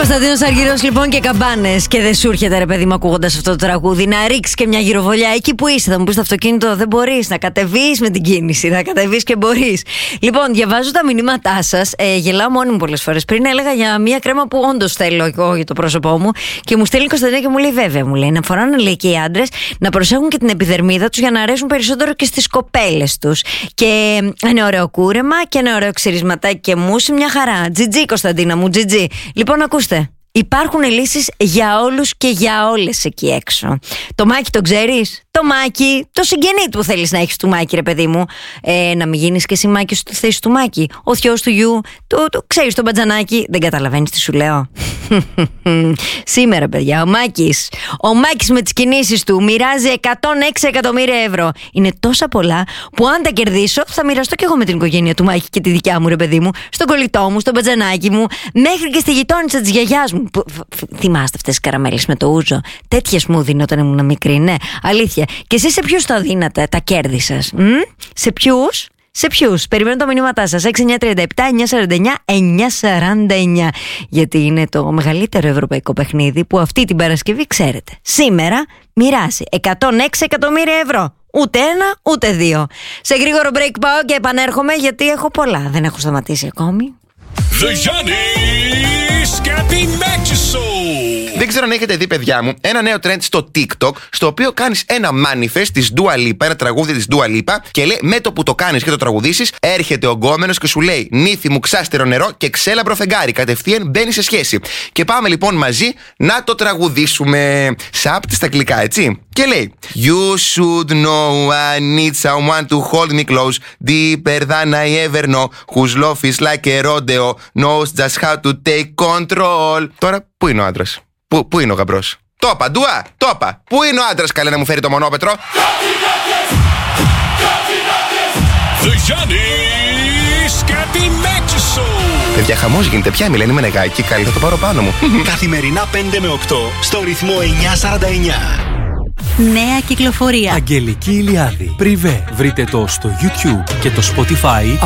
Κωνσταντίνος Αργυρός λοιπόν και καμπάνες. Και δεν σου έρχεται ρε παιδί μου ακούγοντας αυτό το τραγούδι να ρίξεις και μια γυροβολιά εκεί που είσαι? Θα μου πεις στο αυτοκίνητο δεν μπορείς να κατεβείς με την κίνηση. Να κατεβείς και μπορείς. Λοιπόν, διαβάζω τα μηνύματά σας. Γελάω μόνη μου πολλές φορές. Πριν έλεγα για μια κρέμα που όντως θέλω εγώ για το πρόσωπό μου. Και μου στέλνει η Κωνσταντίνα και μου λέει: βέβαια, μου λέει, να φοράνε λέει και οι άντρες να προσέχουν και την επιδερμίδα τους για να αρέσουν περισσότερο και στις κοπέλες τους. Και ένα ωραίο κούρεμα και ένα ωραίο ξυρισματάκι και μουσι, μια χαρά. Τζιτζί, Κωνσταντίνα μου, τζιτζί. Λοιπόν, ακούστε. Υπάρχουν λύσεις για όλους και για όλες εκεί έξω. Το Μάκη το ξέρεις? Το Μάκη, το συγγενή του θέλεις να έχεις του Μάκη, ρε παιδί μου. Να μην γίνεις και εσύ Μάκη στη θέση του Μάκη. Ο θειός του γιου, το ξέρεις τον μπατζανάκι. Δεν καταλαβαίνεις τι σου λέω? Σήμερα, παιδιά, ο Μάκης με τις κινήσεις του μοιράζει 106 εκατομμύρια ευρώ. Είναι τόσα πολλά που αν τα κερδίσω θα μοιραστώ κι εγώ με την οικογένεια του Μάκη και τη δικιά μου, ρε παιδί μου, στον κολλητό μου, στον μπατζανάκι μου, μέχρι και στη γειτόνισσα της γιαγιάς μου. Θυμάστε αυτές τις καραμέλες με το ούζο? Τέτοιες μου δίνω όταν ήμουν μικρή, ναι, αλήθεια. Και εσείς σε ποιους τα δίνατε τα κέρδη σας? Σε ποιους? Σε ποιους? Περιμένω τα μηνύματά σας. 6937-949-949. Γιατί είναι το μεγαλύτερο ευρωπαϊκό παιχνίδι που αυτή την Παρασκευή, ξέρετε, σήμερα μοιράσει 106 εκατομμύρια ευρώ. Ούτε ένα, ούτε δύο. Σε γρήγορο break πάω και επανέρχομαι γιατί έχω πολλά. Δεν έχω σταματήσει ακόμη. The Γιάννης Καπινάκης. Δεν ξέρω αν έχετε δει, παιδιά μου, ένα νέο trend στο TikTok, στο οποίο κάνεις ένα manifest της Dua Lipa, ένα τραγούδι της Dua Lipa, και λέει με το που το κάνεις και το τραγουδήσεις, έρχεται ο γκόμενος και σου λέει: νύφη μου, ξάστερο νερό και ξέλαμπρο φεγγάρι. Κατευθείαν μπαίνει σε σχέση. Και πάμε λοιπόν μαζί να το τραγουδήσουμε. Σάπτη στα αγγλικά, έτσι. Και λέει: You should know I need someone to hold me close, deeper than I ever know, whose love is like a rodeo, knows just how to take control. Τώρα, πού είναι ο άντρας? Πού είναι ο γαμπρός? Το είπα, Ντουά, το είπα. Πού είναι ο άντρας, καλέ, να μου φέρει το μονόπετρο? The Γιάννης Καπινάκης. Παιδιά, χαμός γίνεται πια, μιλένει με νεγάκι. Καλή, θα το πάρω πάνω μου. Καθημερινά 5 με 8 στο ρυθμό 949. Νέα κυκλοφορία. Αγγελική Ηλιάδη. Πριβέ. Βρείτε το στο YouTube και το Spotify